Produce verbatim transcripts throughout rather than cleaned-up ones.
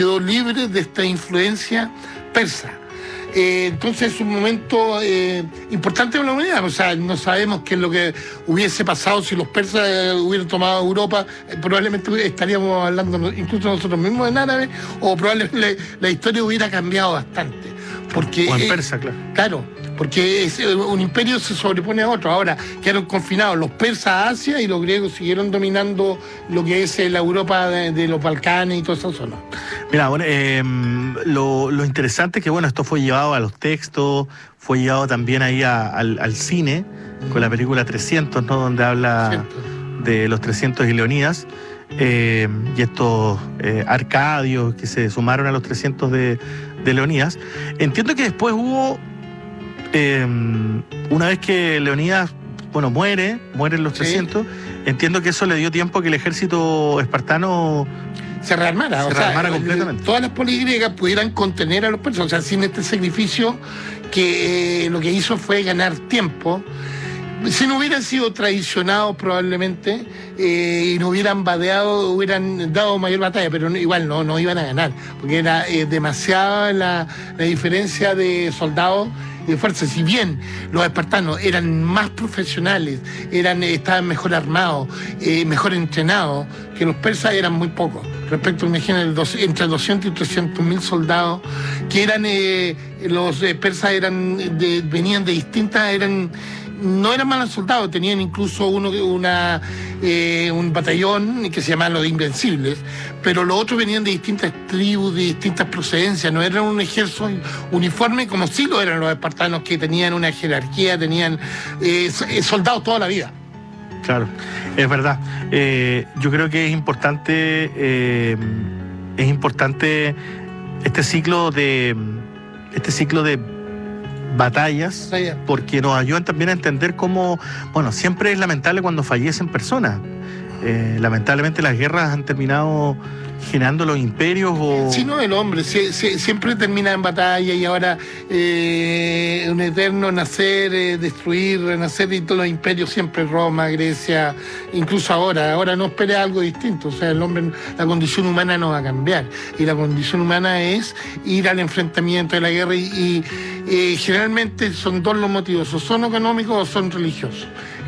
quedó libre de esta influencia persa. Eh, entonces es un momento eh, importante para la humanidad. O sea, no sabemos qué es lo que hubiese pasado si los persas eh, hubieran tomado Europa. Eh, probablemente estaríamos hablando incluso nosotros mismos en árabe, o probablemente la, la historia hubiera cambiado bastante. Porque, o en persa, claro. Eh, claro, porque es, un imperio se sobrepone a otro. Ahora quedaron confinados los persas a Asia y los griegos siguieron dominando lo que es la Europa de, de los Balcanes y toda esa zona. Mira, bueno, eh, lo, lo interesante es que, bueno, esto fue llevado a los textos, fue llevado también ahí a, al, al cine, con la película trescientos, ¿no? Donde habla trescientos de los trescientos y Leonidas, eh, y estos eh, arcadios que se sumaron a los trescientos de, de Leonidas. Entiendo que después hubo, eh, una vez que Leonidas, bueno, muere, mueren los trescientos, sí. Entiendo que eso le dio tiempo a que el ejército espartano se rearmara, se o rearmara sea, completamente. Todas las poligriegas pudieran contener a los persas, o sea, sin este sacrificio que eh, lo que hizo fue ganar tiempo. Si no hubieran sido traicionados probablemente eh, y no hubieran vadeado, hubieran dado mayor batalla, pero no, igual no, no iban a ganar, porque era eh, demasiada la, la diferencia de soldados y de fuerza. Si bien los espartanos eran más profesionales, eran, estaban mejor armados, eh, mejor entrenados, que los persas eran muy pocos. Respecto, imagínense, entre doscientos y trescientos mil soldados, que eran, eh, los eh, persas eran de, venían de distintas, eran... no eran malos soldados, tenían incluso uno, una, eh, un batallón que se llamaba los Invencibles, pero los otros venían de distintas tribus, de distintas procedencias, no eran un ejército uniforme como sí lo eran los espartanos, que tenían una jerarquía, tenían eh, soldados toda la vida. Claro, es verdad. Eh, yo creo que es importante, eh, es importante este ciclo de, este ciclo de batallas, porque nos ayudan también a entender cómo, bueno, siempre es lamentable cuando fallecen personas. Eh, lamentablemente las guerras han terminado generando los imperios o... Sí, no, el hombre si, si, siempre termina en batalla, y ahora eh, un eterno nacer, eh, destruir, renacer, y todos los imperios siempre, Roma, Grecia, incluso ahora, ahora no espere algo distinto. O sea, el hombre, la condición humana no va a cambiar, y la condición humana es ir al enfrentamiento de la guerra, y, y eh, generalmente son dos los motivos, o son económicos o son religiosos,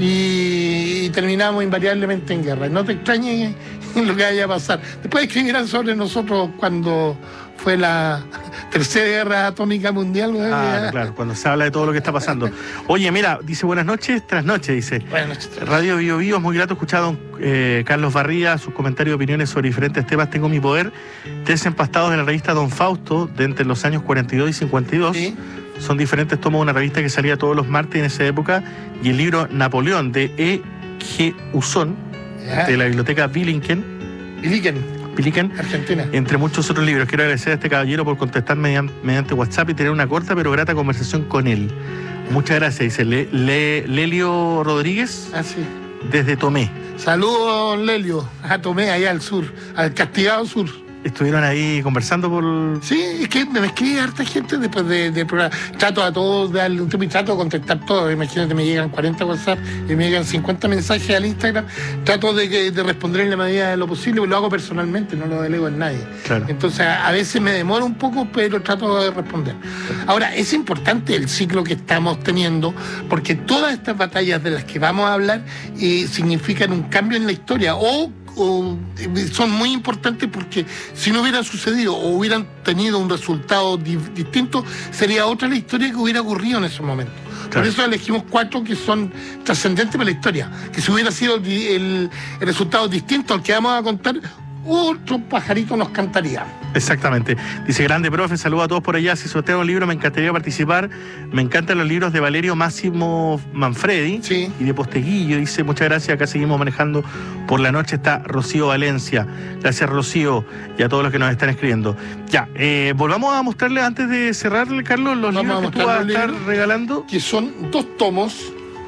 y, y terminamos invariablemente en guerra. No te extrañes lo que vaya a pasar. Después escribirán sobre nosotros cuando fue la tercera guerra atómica mundial. Ah, claro, cuando se habla de todo lo que está pasando. Oye, mira, dice buenas noches, tras noche, dice. Buenas noches. Radio Bio Bio, es muy grato escuchar a don eh, Carlos Barría, sus comentarios y opiniones sobre diferentes temas. Tengo mi poder. Tres empastados en la revista Don Fausto, de entre los años cuarenta y dos y cincuenta y dos. ¿Sí? Son diferentes tomos de una revista que salía todos los martes en esa época, y el libro Napoleón, de E G Usón, yeah, de la biblioteca Billiken. Billiken. Billiken, Argentina. Entre muchos otros libros. Quiero agradecer a este caballero por contestar mediante, mediante WhatsApp y tener una corta pero grata conversación con él. Muchas gracias, dice Le, Le, Lelio Rodríguez. Ah, sí. Desde Tomé. Saludos, Lelio, a Tomé, allá al sur, al castigado sur. Estuvieron ahí conversando por... Sí, es que me escribe harta gente después de, de programa. Trato a todos de darle un tiempo y trato de contestar todo. Imagínate, me llegan cuarenta WhatsApp y me llegan cincuenta mensajes al Instagram. Trato de, de responder en la medida de lo posible, porque lo hago personalmente, no lo delego en nadie. Claro. Entonces, a veces me demoro un poco, pero trato de responder. Ahora, es importante el ciclo que estamos teniendo, porque todas estas batallas de las que vamos a hablar eh, significan un cambio en la historia, o O son muy importantes, porque si no hubiera sucedido o hubieran tenido un resultado di distinto, sería otra la historia que hubiera ocurrido en ese momento. Claro. Por eso elegimos cuatro que son trascendentes para la historia, que si hubiera sido el, el, el resultado distinto al que vamos a contar, otro pajarito nos cantaría. Exactamente. Dice, grande profe, saludos a todos por allá. Si sorteo un libro, me encantaría participar. Me encantan los libros de Valerio Máximo Manfredi, sí, y de Posteguillo. Dice, muchas gracias. Acá seguimos manejando por la noche. Está Rocío Valencia. Gracias, Rocío, y a todos los que nos están escribiendo. Ya, eh, volvamos a mostrarles, antes de cerrar, Carlos, los Vamos libros a que tú vas a los estar libros, regalando. Que son dos tomos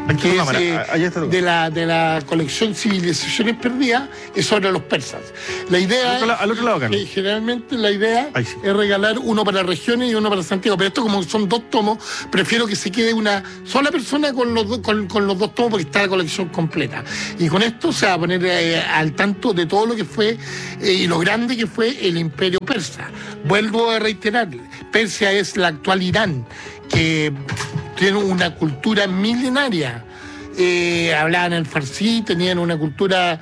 que es, cámara. eh, Allá está. de, la, de la colección Civilizaciones Perdidas, es sobre los persas. La idea al otro, al otro lado, Carlos. es que generalmente la idea Sí. es regalar uno para regiones y uno para Santiago, pero esto como son dos tomos, prefiero que se quede una sola persona con los, do, con, con los dos tomos porque está la colección completa. Y con esto se va a poner eh, al tanto de todo lo que fue eh, y lo grande que fue el imperio persa. Vuelvo a reiterar, Persia es la actual Irán, que tiene una cultura milenaria. Eh, hablaban el farsí, tenían una cultura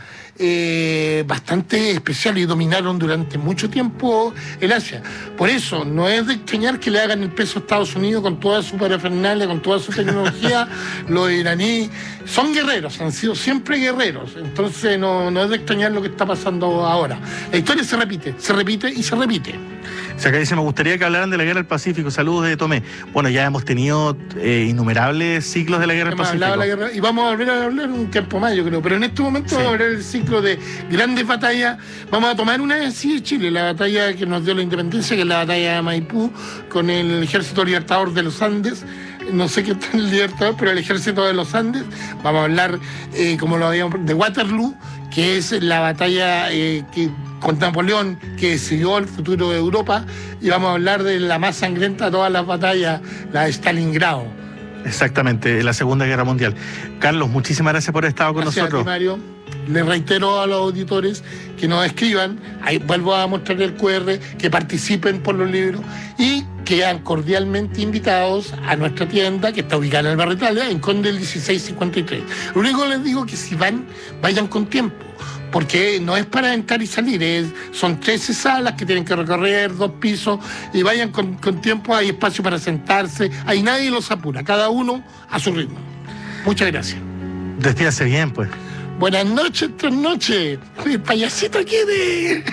eh, bastante especial y dominaron durante mucho tiempo el Asia. Por eso, no es de extrañar que le hagan el peso a Estados Unidos con toda su parafernalia, con toda su tecnología. Los iraníes son guerreros, han sido siempre guerreros. Entonces, no, no es de extrañar lo que está pasando ahora. La historia se repite, se repite y se repite. O sea, acá dice, me gustaría que hablaran de la Guerra del Pacífico. Saludos de Tomé. Bueno, ya hemos tenido eh, innumerables ciclos de la Guerra del Hemos Pacífico. hablado de la guerra, y vamos a volver a hablar un tiempo más, yo creo. Pero en este momento Sí. vamos a hablar del ciclo de grandes batallas. Vamos a tomar una así de Chile, la batalla que nos dio la independencia, que es la batalla de Maipú, con el Ejército Libertador de los Andes. No sé qué está en el Libertador, pero el Ejército de los Andes. Vamos a hablar, eh, como lo habíamos, de Waterloo, que es la batalla eh, que, con Napoleón que decidió el futuro de Europa. Y vamos a hablar de la más sangrienta de todas las batallas, la de Stalingrado. Exactamente, la Segunda Guerra Mundial. Carlos, muchísimas gracias por haber estado con Gracias nosotros. a ti, Mario. Les reitero a los auditores que nos escriban, ahí vuelvo a mostrar el cu erre, que participen por los libros y quedan cordialmente invitados a nuestra tienda que está ubicada en el barrio Italia, en Conde el dieciséis cincuenta y tres. Lo único que les digo es que si van, vayan con tiempo, porque no es para entrar y salir, es, son trece salas que tienen que recorrer, dos pisos, y vayan con, con tiempo, hay espacio para sentarse, ahí nadie los apura, cada uno a su ritmo. Muchas gracias. Despídase bien, pues. Buenas noches, tres noches. El payasito aquí de...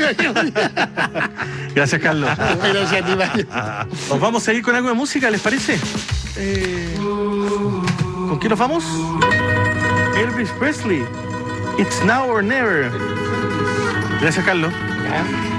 Gracias, Carlos. Gracias a ti, Mario. Nos vamos a ir con algo de música, ¿les parece? Eh, ¿Con quién nos vamos? Elvis Presley. It's now or never. Gracias, Carlos. Ya.